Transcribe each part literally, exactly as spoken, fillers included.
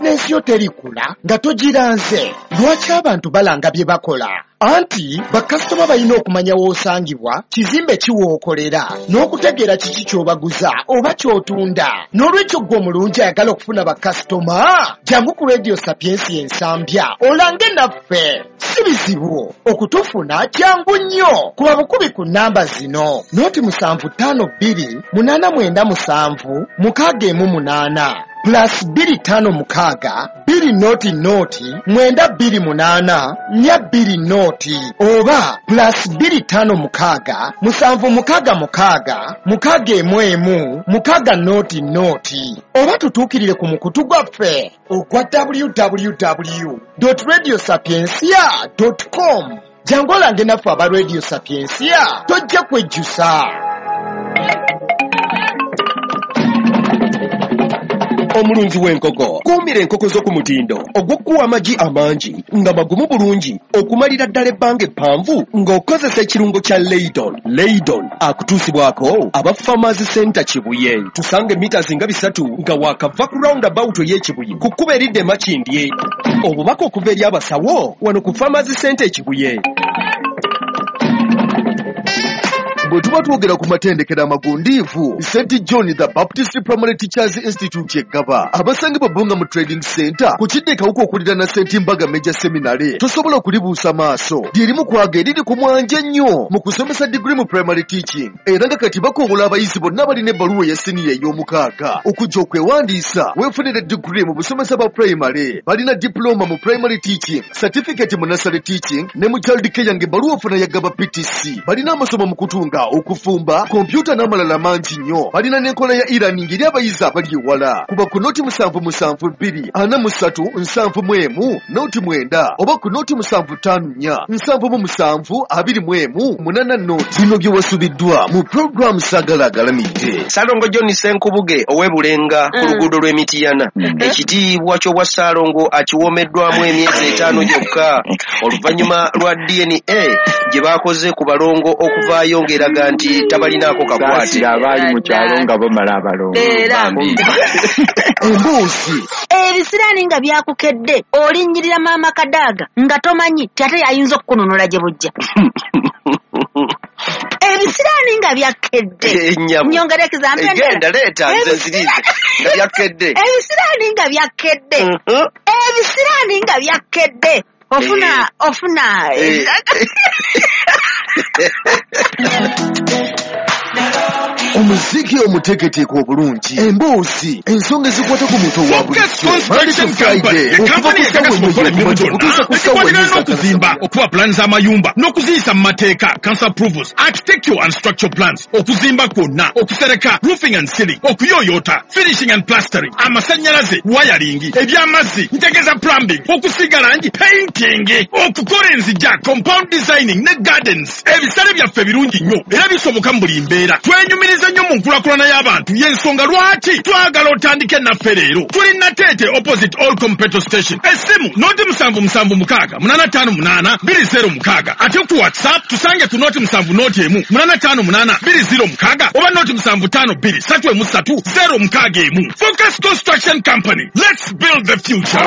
bizinensi yo terikula nga togiranze. Lwaki abantu balanga bye bakola? Anti bakasitoma balina okumanya w'osangibwa, kizimbe kiwookolera, n'okutegeera kiki ky'obaguza oba ky'otunda. N'olwekyo ggwe omulungi ayagala okufuna bakasitoma, jangu ku Radio Sapiensi ensambya olange naffe. Si bizibu okutufuna, jangu nnyo. Kuba bukubi ku nnamba zino: noti musanvu ttaano bbiri munaana mwenda musanvu mukaaga emu munaana plus bbiri ttaano mukaaga bbiri noti noti mwenda bbiri munaana nnya bbiri noti, oba plus bbiri ttaano mukaaga musanvu mukaaga mukaaga mukaaga emu emu mukaaga noti noti. Oba tutuukirire ku mukutu gwaffe ogwa w w w dot radio sapiensia dot com. Jangu olange naffe aba Radio Sapiensia, tojja kwejjusa. Omulunzi w'enkoko kuumira enkoko zo ku mutindo ogw'okkuwa amagi amangi nga magumu bulungi okumalira ddala ebbanga eppanvu ng'okozesa ekirungo kya Leydon. Leydon akutuusibwako aba Farmers Center Kibuye. Tusange mita nga bisatu nga waakava ku roundabout y'Ekibuye ku kkubo eridda e Makindye. Obubaka okuva eri abasawo wano ku Farmers Center Kibuye. Bwe tuba twogera ku matendekero amagundiivu, Saint John the Baptist Primary Teachers Institute eggaba abasangibwa Bbunga mu Trading Center ku kidde kawuka okulira na Saint Mbaga Major Seminary. Tosobola okulibuusa maaso, lyerimu kwaga eriri ku mwanje nnyo mu kusomesa degree mu primary teaching, era nga kati bakongola abayizi bonna balina ebbaluwa ya siniya ey'omukaaga okujja okwewandiisa weefunire degree mu busomesa bwa primary. Balina diploma mu primary teaching, certificate mu nursery teaching ne mu child care ng'ebbaluwa ofuna yagaba P T C. Balina amasomo mu kutunga, okufumba, kompyuta n'amalala mangi nnyo. Balina n'enkola ya e-learning eri abayizi abali ewala. Kuba ku noti musanvu musanvu bbiri ana mu ssatu nsanvu mu emu noti mwenda, oba ku noti musanvu ttaano nnya nsanvu mu musanvu abiri mu emu munaana noti. Bino bye wasubiddwa mu programu Saagala agalamidde. Saalongo John Senkubuge ow'ebulenga ku luguudo lw'Emitiyana. Ekitiibwa ky'obwa Saalongo akiwoomeddwamu emyezi etaano gyokka oluvannyuma lwa D N A gye baakoze ku balongo okuvaayo ng'eraga nti tabalinaako kakwate. Abaali mu kyalo nga bamala abalongo. Emboozi ebisiraani nga byakukedde olinnyirira maama Kadaaga nga tomanyi tate ayinza okukununula gye bujja. Ebisiraani nga byakedde nyongera ekizambe egenda leeta nze zirize nga byakedde. Ebisiraani nga byakedde ebisiraani nga byakedde ofuna ofuna omuziki omuteeketeeke obulungi, emboozi, ensonga ezikwata ku muntu owa bulijjo okuzimba, okuba plans z'amayumba n'okuziyisa mu mateeka, council approvals, architectural and structural plans, okuzimba kwonna, okusereka, roofing and ceiling, okuyooyoota, finishing and plastering, amasannyalaze, wiring, eby'amazzi, ntegeza plumbing, okusiga langi, painting, okukola enzija, compound designing ne gardens. Ebisale byaffe birungi nnyo era bisoboka mu buli mbeera. Twenyumiriza nnyo mu nkulakulana y'abantu, y'ensonga lwaki twagala otandike naffe leero. Tuli Nateete opposite Allcom petrol station. Essimu noti musanvu musanvu mukaaga munaana ttaano munaana bbiri zero mukaaga. Ate ku WhatsApp tusange ku noti musanvu noti emu munaana ttaano munaana bbiri zero mukaaga oba noti musanvu ttaano bbiri ssatu emu ssatu zero mukaaga emu. Focus Construction Company. Let's build the future.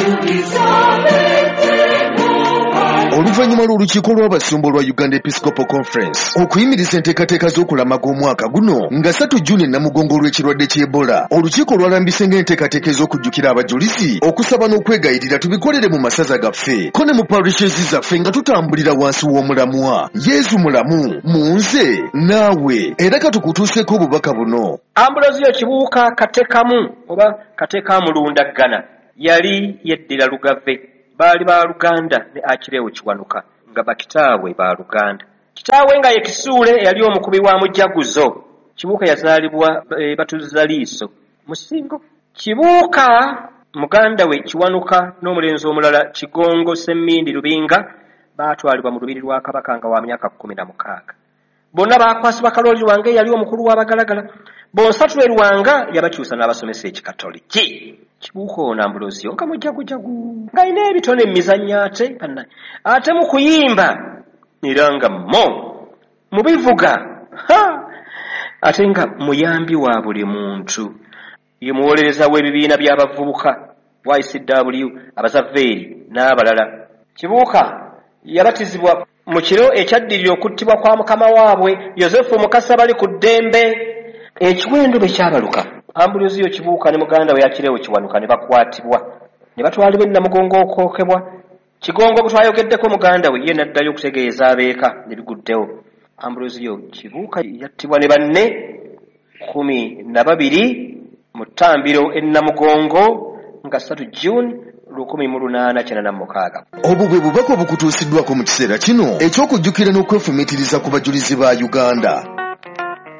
Oluvannyuma lw'olukiiko lw'abasumba lwa Uganda Episcopal Conference okuyimiriza enteekateeka z'okulamaga omwaka guno nga ssatu Juni Namugongo olw'ekirwadde ky'Ebola, olukiiko lwalambise ng'enteekateeka ez'okujjukira abajulizi, okusaba n'okwegayirira tubikolere mu masaza gaffe ko ne mu parishes zaffe nga tutambulira wansi w'omulamwa. Yesu mulamu mu nze naawe, era katukutuuseeko obubaka buno. Ambulozio Kibuuka Katekamu oba Katekamulundaggana yali yeddira Lugave. Baali ba Luganda ne Akireewo Kiwanuka nga bakitaabwe ba Luganda. Kitaawe nga ye Kisuule yali omukubi wa Mujaguzo. Kibuuka yazaalibwa e, Batuzaliiso Musingo. Kibuuka muganda we Kiwanuka n'omulenzi omulala Kigongo Semmindi Lubinga baatwalibwa mu lubiri lwa Kabaka nga wa myaka kkumi na mukaaga. Bonna baakwasibwa Kalooli Lwanga yali omukulu w'abagalagala. Bonsatu Lwanga yabakyusa n'abasomesa ekikatoliki. Kibuuka ono Ambulozio nga mujagujagu ng'alina ebitone emizannyo ate ate mu kuyimba era nga mo mu bivuga ate nga muyambi wa buli muntu, ye muwolereza w'ebibiina by'abavubuka Y C W abazaveeri n'abalala. Kibuuka yabatizibwa mu kiro ekyaddirira okuttibwa kwa mukama waabwe Yosefu Mukasa bali ku ddembe. Ekiwendo bwe kyabaluka Ambrosio Kibuuka ne muganda we Yakireewo Kiwanuka ne bakwatibwa ne batwalibwa e Namugongo okwokebwa. Kigongo bwe twayogeddeko muganda we ye n'addayo okutegeeza abeeka ne biguddewo. Ambrosio Kibuuka yattibwa ne banne kumi na babiri mu ttambiro e Namugongo nga ssatu June lukumi mu lunaana kyenda na mukaaga. Obwo bwe bubaka obukutuusiddwako mu kiseera kino eky'okujjukira n'okwefumiitiriza ku bajulizi ba Uganda.